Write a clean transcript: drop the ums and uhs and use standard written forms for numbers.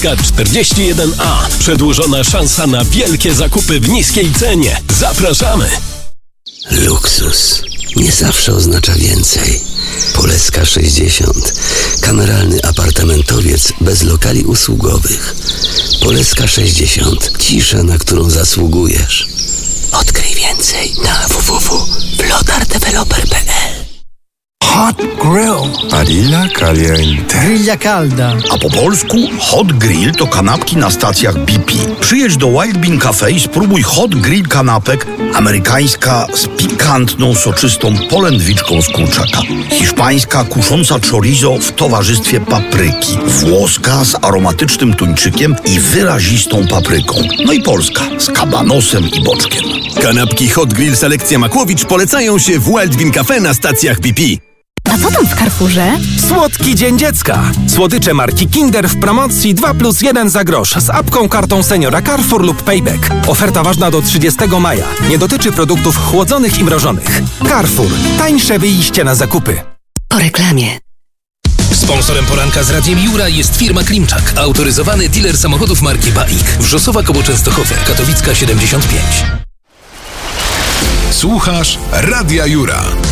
41A. Przedłużona szansa na wielkie zakupy w niskiej cenie. Zapraszamy! Luksus nie zawsze oznacza więcej. Poleska 60. Kameralny apartamentowiec bez lokali usługowych. Poleska 60. Cisza, na którą zasługujesz. Odkryj więcej na www.flotardeveloper.pl. Hot Grill. Barilla Caliente. Grilla calda. A po polsku Hot Grill to kanapki na stacjach BP. Przyjedź do Wild Bean Cafe i spróbuj Hot Grill kanapek. Amerykańska z pikantną, soczystą polędwiczką z kurczaka. Hiszpańska kusząca chorizo w towarzystwie papryki. Włoska z aromatycznym tuńczykiem i wyrazistą papryką. No i polska z kabanosem i boczkiem. Kanapki Hot Grill Selekcja Makłowicz polecają się w Wild Bean Cafe na stacjach BP. A co tam w Carrefourze? Słodki Dzień Dziecka. Słodycze marki Kinder w promocji 2+1 za grosz z apką, kartą seniora Carrefour lub Payback. Oferta ważna do 30 maja. Nie dotyczy produktów chłodzonych i mrożonych. Carrefour. Tańsze wyjście na zakupy. Po reklamie. Sponsorem poranka z Radiem Jura jest firma Klimczak, autoryzowany dealer samochodów marki BAIK. Wrzosowa koło Częstochowy, Katowicka 75. Słuchasz Radia Jura.